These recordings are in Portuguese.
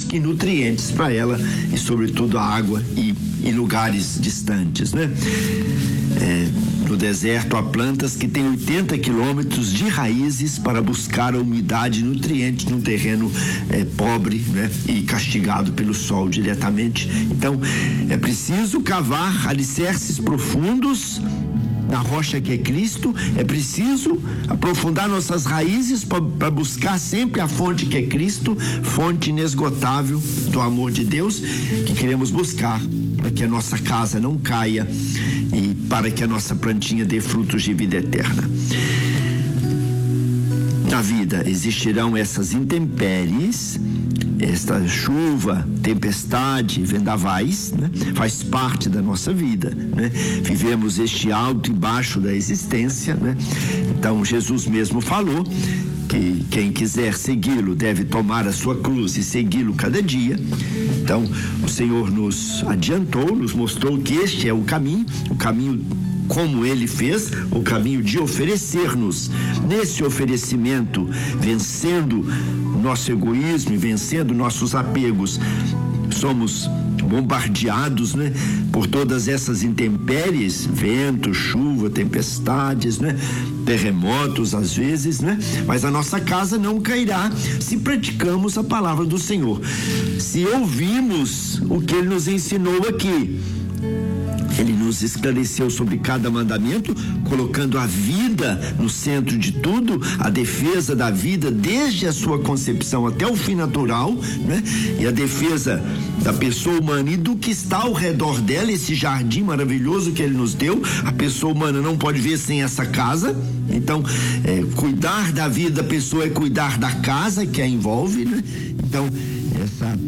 busque nutrientes para ela e sobretudo a água e em lugares distantes, né? No deserto há plantas que têm 80 quilômetros de raízes para buscar a umidade e nutrientes num terreno pobre, né? E castigado pelo sol diretamente. Então é preciso cavar alicerces profundos na rocha que é Cristo. É preciso aprofundar nossas raízes para buscar sempre a fonte que é Cristo, fonte inesgotável do amor de Deus que queremos buscar, para que a nossa casa não caia e para que a nossa plantinha dê frutos de vida eterna. Na vida existirão essas intempéries, esta chuva, tempestade, vendavais, né? Faz parte da nossa vida, né? Vivemos este alto e baixo da existência, né? Então Jesus mesmo falou que quem quiser segui-lo deve tomar a sua cruz e segui-lo cada dia. Então o Senhor nos adiantou, nos mostrou que este é o caminho como ele fez, o caminho de oferecer-nos. Nesse oferecimento, vencendo o nosso egoísmo e vencendo nossos apegos, somos bombardeados, né, por todas essas intempéries, vento, chuva, tempestades, né, terremotos às vezes, né, mas a nossa casa não cairá se praticamos a palavra do Senhor, se ouvimos o que ele nos ensinou aqui. Ele nos esclareceu sobre cada mandamento, colocando a vida no centro de tudo, a defesa da vida desde a sua concepção até o fim natural, né? E a defesa da pessoa humana e do que está ao redor dela, esse jardim maravilhoso que ele nos deu. A pessoa humana não pode ver sem essa casa. Então, cuidar da vida da pessoa é cuidar da casa que a envolve, né? Então, essa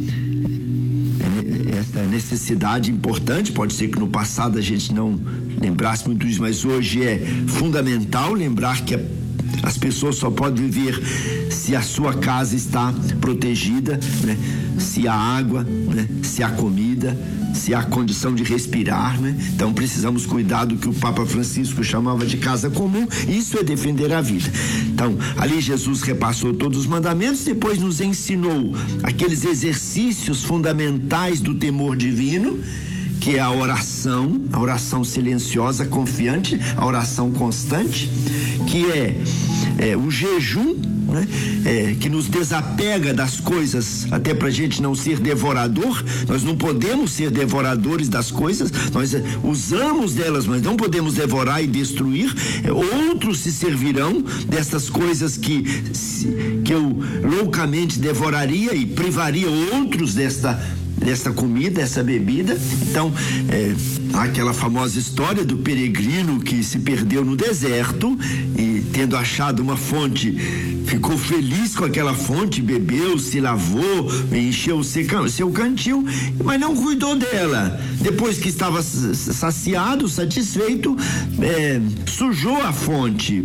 necessidade importante, pode ser que no passado a gente não lembrasse muito disso, mas hoje é fundamental lembrar que as pessoas só podem viver se a sua casa está protegida, né? Se há água, né? Se há comida, se há condição de respirar, né? Então precisamos cuidar do que o Papa Francisco chamava de casa comum. Isso é defender a vida. Então ali Jesus repassou todos os mandamentos, depois nos ensinou aqueles exercícios fundamentais do temor divino, que é a oração silenciosa, confiante, a oração constante, que é o jejum, né? Que nos desapega das coisas, até pra gente não ser devorador. Nós não podemos ser devoradores das coisas, nós usamos delas, mas não podemos devorar e destruir. Outros se servirão dessas coisas que eu loucamente devoraria e privaria outros desta comida, essa bebida. Então, há aquela famosa história do peregrino que se perdeu no deserto e, tendo achado uma fonte, ficou feliz com aquela fonte, bebeu, se lavou, encheu o seu cantil, mas não cuidou dela. Depois que estava saciado, satisfeito, sujou a fonte,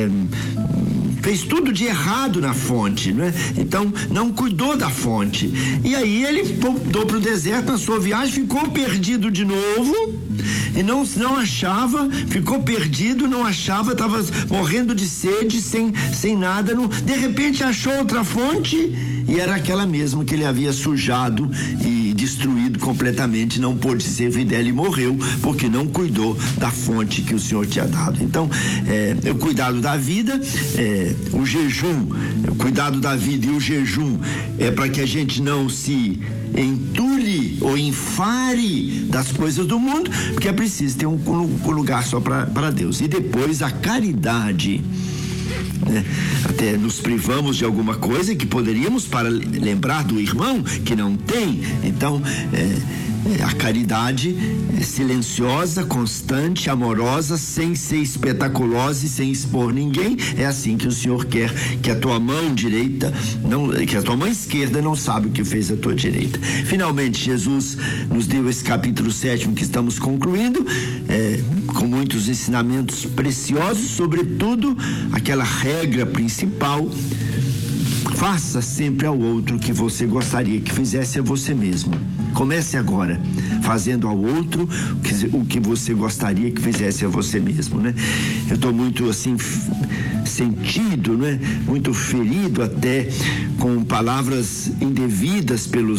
fez tudo de errado na fonte, né? Então não cuidou da fonte, e aí ele voltou para o deserto na sua viagem, ficou perdido de novo e não achava, ficou perdido, não achava, estava morrendo de sede, sem nada, de repente achou outra fonte e era aquela mesma que ele havia sujado e destruído completamente. Não pôde servir dela e morreu porque não cuidou da fonte que o Senhor tinha dado. Então, o cuidado da vida, o jejum, o cuidado da vida e o jejum é para que a gente não se entule ou enfare das coisas do mundo, porque é preciso ter um lugar só para Deus. E depois a caridade, né? Até nos privamos de alguma coisa que poderíamos para lembrar do irmão que não tem. Então a caridade é silenciosa, constante, amorosa, sem ser espetaculosa e sem expor ninguém. É assim que o Senhor quer que a tua mão direita, que a tua mão esquerda não sabe o que fez a tua direita. Finalmente Jesus nos deu esse capítulo 7 que estamos concluindo, com muitos ensinamentos preciosos, sobretudo aquela regra principal: faça sempre ao outro o que você gostaria que fizesse a você mesmo. Comece agora, fazendo ao outro o que você gostaria que fizesse a você mesmo, né? Eu estou muito assim sentido, né? Muito ferido até com palavras indevidas pelos